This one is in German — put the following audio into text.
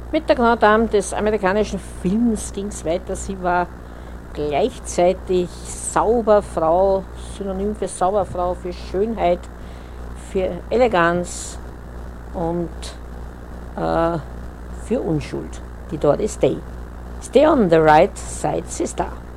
Mit der Grand Dame des amerikanischen Films ging es weiter. Sie war gleichzeitig Sauberfrau, Synonym für Sauberfrau, für Schönheit, für Eleganz und für Unschuld. Die Doris Day. Stay on the right side, Sister.